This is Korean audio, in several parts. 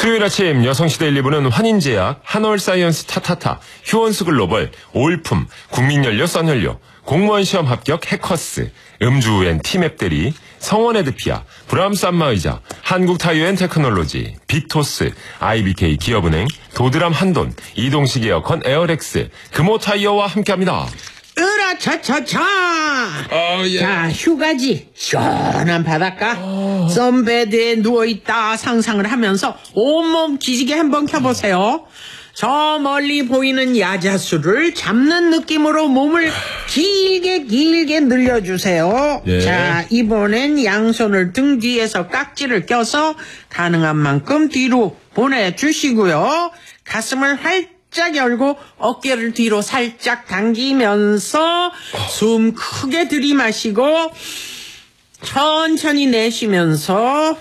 수요일 아침 여성시대 1,2부는 환인제약, 한월사이언스 타타타, 휴원수 글로벌, 올품, 국민연료 썬연료, 공무원 시험 합격 해커스, 음주엔 티맵대리, 성원에드피아, 브람스 안마의자, 한국타이어앤테크놀로지, 빅토스, IBK 기업은행, 도드람 한돈, 이동식 에어컨 에어렉스, 금호타이어와 함께합니다. 으라차차차. 예. 자, 휴가지. 시원한 바닷가. 썬베드에 누워있다 상상을 하면서 온몸 기지개 한번 켜보세요. 저 멀리 보이는 야자수를 잡는 느낌으로 몸을 길게 늘려주세요. 예. 자, 이번엔 양손을 등 뒤에서 깍지를 껴서 가능한 만큼 뒤로 보내주시고요. 가슴을 활짝 열고 어깨를 뒤로 살짝 당기면서 숨 크게 들이마시고 천천히 내쉬면서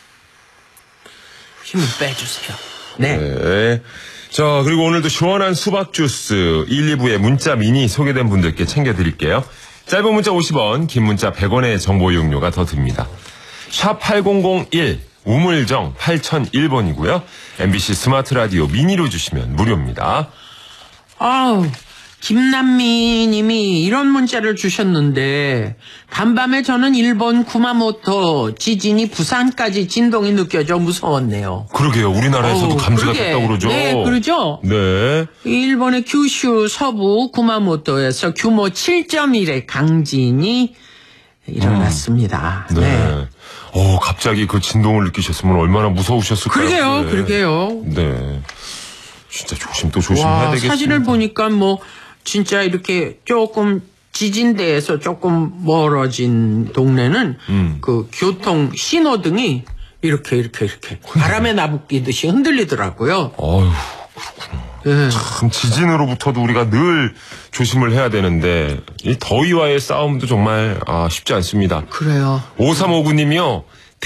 힘을 빼주세요. 네. 네. 자, 그리고 오늘도 시원한 수박 주스 1, 2부에 문자 미니 소개된 분들께 챙겨드릴게요. 짧은 문자 50원, 긴 문자 100원의 정보 이용료가 더 듭니다. 샵 8001, 우물정 8001번이고요. MBC 스마트 라디오 미니로 주시면 무료입니다. 아우, 김남미 님이 이런 문자를 주셨는데 간밤에 저는 일본 구마모토 지진이 부산까지 진동이 느껴져 무서웠네요. 그러게요. 우리나라에서도 감지가 됐다고 그러죠. 네, 그러죠. 네. 일본의 규슈 서부 구마모토에서 규모 7.1의 강진이 일어났습니다. 네. 갑자기 그 진동을 느끼셨으면 얼마나 무서우셨을까요? 그러게요. 네. 진짜 조심해야 되겠습니다. 사진을 보니까 진짜 이렇게 조금 지진대에서 조금 멀어진 동네는 그 교통 신호등이 이렇게 바람에 나부끼듯이 흔들리더라고요. 어휴, 그렇구나. 네. 참 지진으로부터도 우리가 늘 조심을 해야 되는데 이 더위와의 싸움도 정말 쉽지 않습니다. 그래요. 5359님이요.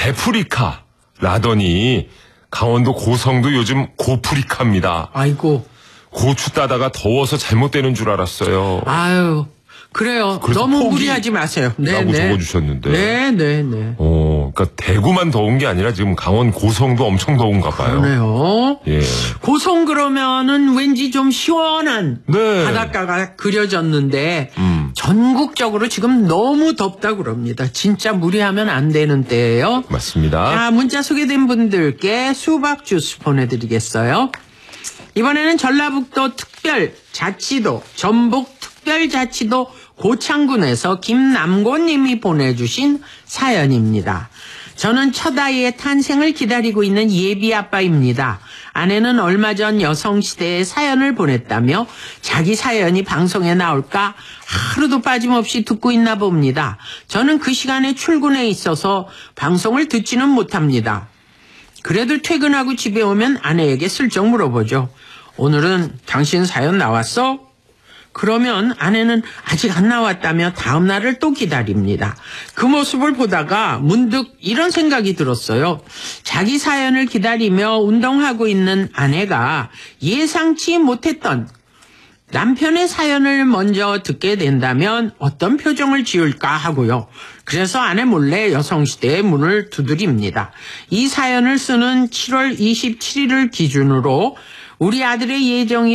데프리카라더니 강원도 고성도 요즘 고프리카입니다. 아이고. 고추 따다가 더워서 잘못되는 줄 알았어요. 아유, 그래요. 너무 무리하지 마세요. 라고 적어주셨는데. 네. 그러니까 대구만 더운 게 아니라 지금 강원 고성도 엄청 더운가 봐요. 그래요. 예. 고성 그러면은 왠지 좀 시원한 네. 바닷가가 그려졌는데 전국적으로 지금 너무 덥다 그럽니다. 진짜 무리하면 안 되는 때예요. 맞습니다. 자, 문자 소개된 분들께 수박 주스 보내드리겠어요. 이번에는 전라북도 특별자치도, 전북특별자치도 고창군에서 김남고님이 보내주신 사연입니다. 저는 첫 아이의 탄생을 기다리고 있는 예비 아빠입니다. 아내는 얼마 전 여성시대에 사연을 보냈다며 자기 사연이 방송에 나올까 하루도 빠짐없이 듣고 있나 봅니다. 저는 그 시간에 출근해 있어서 방송을 듣지는 못합니다. 그래도 퇴근하고 집에 오면 아내에게 슬쩍 물어보죠. 오늘은 당신 사연 나왔어? 그러면 아내는 아직 안 나왔다며 다음 날을 또 기다립니다. 그 모습을 보다가 문득 이런 생각이 들었어요. 자기 사연을 기다리며 운동하고 있는 아내가 예상치 못했던 남편의 사연을 먼저 듣게 된다면 어떤 표정을 지을까 하고요. 그래서 아내 몰래 여성시대의 문을 두드립니다. 이 사연을 쓰는 7월 27일을 기준으로 우리 아들의 예정이